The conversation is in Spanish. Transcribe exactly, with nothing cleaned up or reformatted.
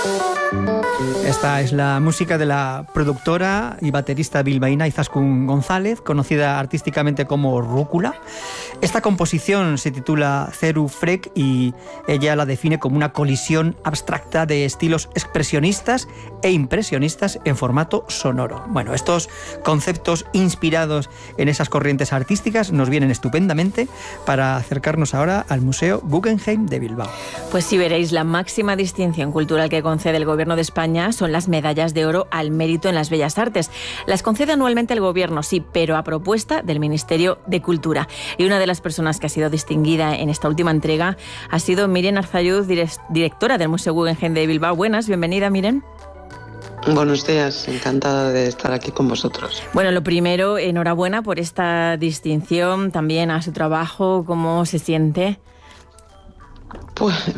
Esta es la música de la productora y baterista bilbaína Izaskun González, conocida artísticamente como Rúcula. Esta composición se titula Zeru Frek y ella la define como una colisión abstracta de estilos expresionistas e impresionistas en formato sonoro. Bueno, estos conceptos inspirados en esas corrientes artísticas nos vienen estupendamente para acercarnos ahora al Museo Guggenheim de Bilbao. Pues sí, veréis, la máxima distinción cultural que concede el Gobierno de España son las medallas de oro al mérito en las bellas artes. Las concede anualmente el Gobierno, sí, pero a propuesta del Ministerio de Cultura. Y una de las personas que ha sido distinguida en esta última entrega ha sido Miren Arzalluz, directora del Museo Guggenheim de Bilbao. Buenas, bienvenida, Miren. Buenos días, encantada de estar aquí con vosotros. Bueno, lo primero, enhorabuena por esta distinción, también a su trabajo, ¿cómo se siente? Pues